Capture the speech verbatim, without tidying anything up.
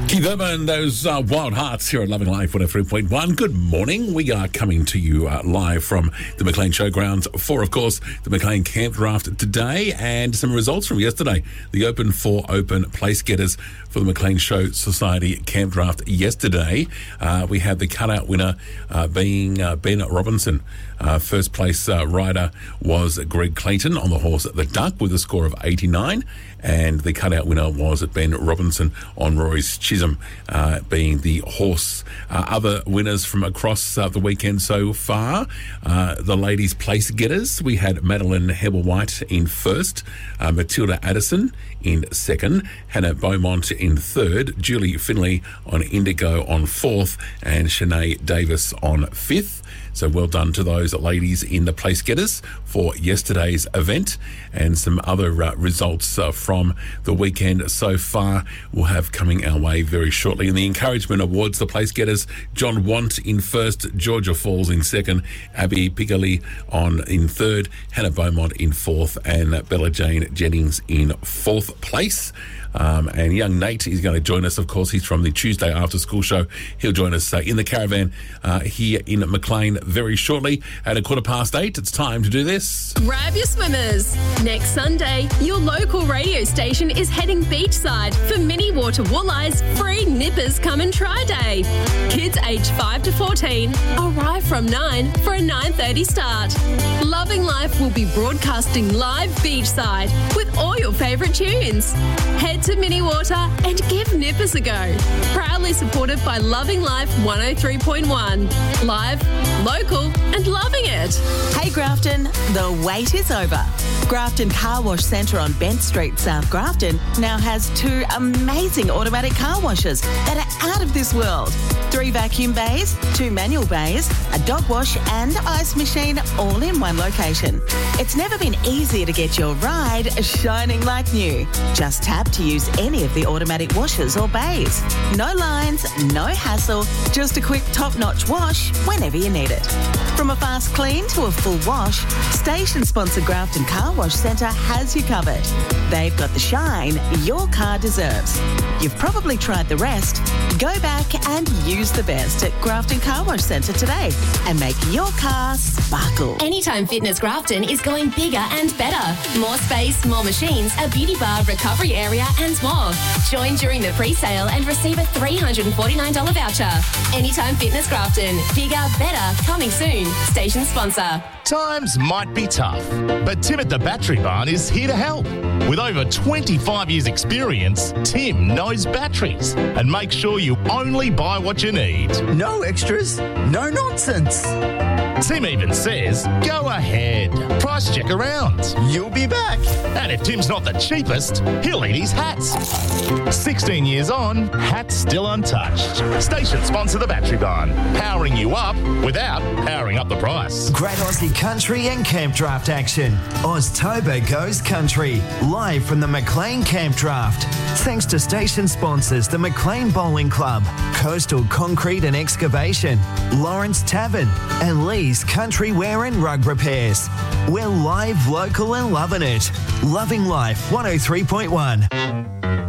Keith Urban and those uh, Wild Hearts here at Loving Life one oh three point one. Good morning. We are coming to you uh, live from the Maclean Showgrounds for, of course, the Maclean Camp Draft today and some results from yesterday. The Open for Open place getters for the Maclean Show Society Camp Draft yesterday. Uh, we had the cutout winner uh, being uh, Ben Robinson. Uh, first place uh, rider was Greg Clayton on the horse The Duck with a score of eighty-nine, and the cutout winner was Ben Robinson on Rory's Chisholm, uh, being the horse. Uh, other winners from across uh, the weekend so far, uh, the ladies' place getters, we had Madeline Hebble-White in first, uh, Matilda Addison in second, Hannah Beaumont in third, Julie Finley on Indigo on fourth, and Shanae Davis on fifth. So well done to those ladies in the place getters for yesterday's event, and some other uh, results uh, from the weekend so far we'll have coming our way very shortly. In the encouragement awards, the place getters, John Want in first, Georgia Falls in second, Abby Piccoli on in third, Hannah Beaumont in fourth, and Bella Jane Jennings in fourth place. Um, and young Nate is going to join us. Of course, he's from the Tuesday After School Show. He'll join us uh, in the caravan uh, here in Maclean very shortly at a quarter past eight. It's time to do this. Grab your swimmers. Next Sunday, your local radio station is heading beachside for Mini Water Wooleyes free Nippers Come and Try Day. Kids aged five to fourteen arrive from nine for a nine thirty start. Loving Life will be broadcasting live beachside with all your favourite tunes. Head to Mini Water and give Nippers a go. Proudly supported by Loving Life one oh three point one. Live, local and loving it. Hey Grafton, the wait is over. Grafton Car Wash Centre on Bent Street, South Grafton now has two amazing automatic car washes that are out of this world. Three vacuum bays, two manual bays, a dog wash and ice machine all in one location. It's never been easier to get your ride shining like new. Just tap to use any of the automatic washers or bays. No lines, no hassle, just a quick top-notch wash whenever you need it. From a fast clean to a full wash, station sponsor Grafton Car Wash Centre has you covered. They've got the shine your car deserves. You've probably tried the rest. Go back and use the best at Grafton Car Wash Centre today and make your car sparkle. Anytime Fitness Grafton is going bigger and better. More space, more machines, a beauty bar, recovery area and more. Join during the pre-sale and receive a three hundred forty-nine dollars voucher. Anytime Fitness Grafton. Bigger, better, coming soon. Station sponsor. Times might be tough, but Tim at the Battery Barn is here to help. With over twenty-five years experience, Tim knows batteries and makes sure you only buy what you need. No extras, no nonsense. Tim even says, go ahead, price check around. You'll be back. And if Tim's not the cheapest, he'll eat his hats. sixteen years on, hats still untouched. Station sponsor the Battery Barn, powering you up without powering up the price. Great Aussie country and camp draft action. Oztober goes country, live from the Maclean Camp Draft. Thanks to station sponsors the Maclean Bowling Club, Coastal Concrete and Excavation, Lawrence Tavern, and Lee's Country Wear and Rug Repairs. We're live, local and loving it. Loving Life one oh three point one.